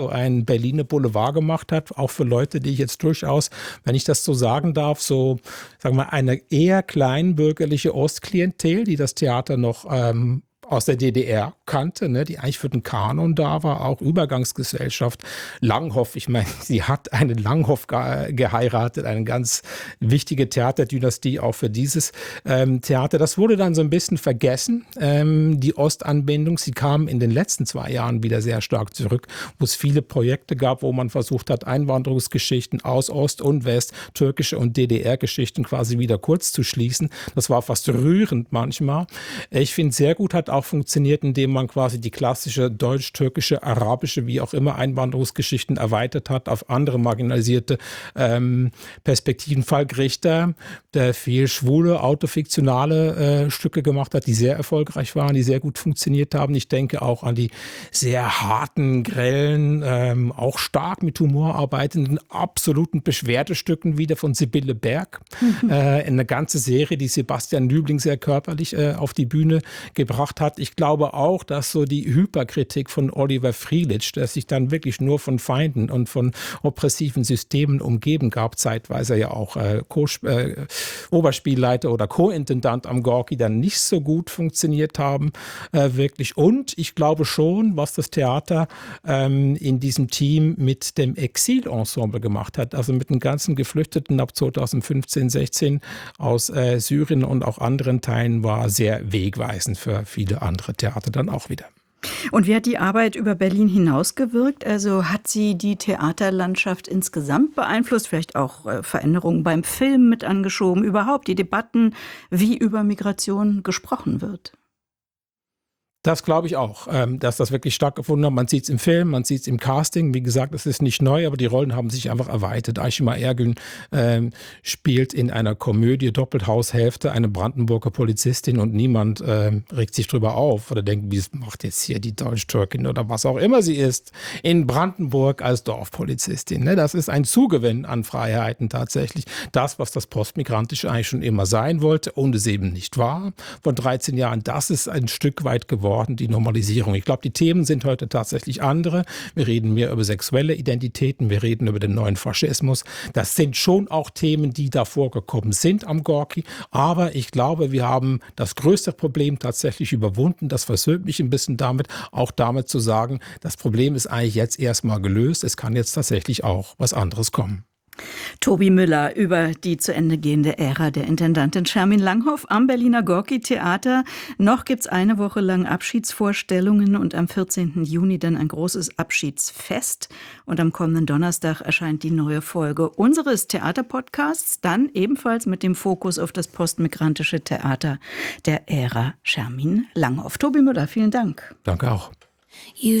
so einen Berliner Boulevard gemacht hat, auch für Leute, die ich jetzt durchaus, wenn ich das so sagen darf, so, sagen wir mal, eine eher kleinbürgerliche Ostklientel, die das Theater noch aus der DDR kannte, ne, die eigentlich für den Kanon da war, auch Übergangsgesellschaft. Langhoff, ich meine, sie hat einen Langhoff geheiratet, eine ganz wichtige Theaterdynastie auch für dieses Theater. Das wurde dann so ein bisschen vergessen, die Ostanbindung. Sie kam in den letzten 2 Jahren wieder sehr stark zurück, wo es viele Projekte gab, wo man versucht hat, Einwanderungsgeschichten aus Ost und West, türkische und DDR-Geschichten quasi wieder kurz zu schließen. Das war fast rührend manchmal. Ich finde, sehr gut hat auch funktioniert, indem man quasi die klassische deutsch-türkische, arabische, wie auch immer Einwanderungsgeschichten erweitert hat auf andere marginalisierte Perspektiven. Falk Richter, der viel schwule, autofiktionale Stücke gemacht hat, die sehr erfolgreich waren, die sehr gut funktioniert haben. Ich denke auch an die sehr harten, grellen, auch stark mit Humor arbeitenden, absoluten Beschwerdestücken wieder von Sibylle Berg. Eine ganze Serie, die Sebastian Lübling sehr körperlich auf die Bühne gebracht hat. Ich glaube auch, dass so die Hyperkritik von Oliver Frielich, der sich dann wirklich nur von Feinden und von oppressiven Systemen umgeben gab, zeitweise ja auch Oberspielleiter oder Co-Intendant am Gorki, dann nicht so gut funktioniert haben, wirklich. Und ich glaube schon, was das Theater in diesem Team mit dem Exil-Ensemble gemacht hat, also mit den ganzen Geflüchteten ab 2015, 16 aus Syrien und auch anderen Teilen, war sehr wegweisend für viele andere Theater dann auch wieder. Und wie hat die Arbeit über Berlin hinaus gewirkt? Also hat sie die Theaterlandschaft insgesamt beeinflusst? Vielleicht auch Veränderungen beim Film mit angeschoben? Überhaupt die Debatten, wie über Migration gesprochen wird? Das glaube ich auch, dass das wirklich stattgefunden hat. Man sieht es im Film, man sieht es im Casting. Wie gesagt, es ist nicht neu, aber die Rollen haben sich einfach erweitert. Ayşema Ergün spielt in einer Komödie doppelt Haushälfte eine Brandenburger Polizistin und niemand regt sich drüber auf oder denkt, wie macht jetzt hier die Deutsch-Türkin oder was auch immer sie ist, in Brandenburg als Dorfpolizistin. Ne? Das ist ein Zugewinn an Freiheiten tatsächlich. Das, was das Postmigrantische eigentlich schon immer sein wollte und es eben nicht war. Von 13 Jahren, das ist ein Stück weit geworden. Die Normalisierung. Ich glaube, die Themen sind heute tatsächlich andere. Wir reden mehr über sexuelle Identitäten, wir reden über den neuen Faschismus. Das sind schon auch Themen, die da vorgekommen sind am Gorki. Aber ich glaube, wir haben das größte Problem tatsächlich überwunden. Das versöhnt mich ein bisschen damit, auch damit zu sagen, das Problem ist eigentlich jetzt erstmal gelöst. Es kann jetzt tatsächlich auch was anderes kommen. Tobi Müller über die zu Ende gehende Ära der Intendantin Schermin Langhoff am Berliner Gorki-Theater. Noch gibt's eine Woche lang Abschiedsvorstellungen und am 14. Juni dann ein großes Abschiedsfest. Und am kommenden Donnerstag erscheint die neue Folge unseres Theaterpodcasts, dann ebenfalls mit dem Fokus auf das postmigrantische Theater der Ära Schermin Langhoff. Tobi Müller, vielen Dank. Danke auch.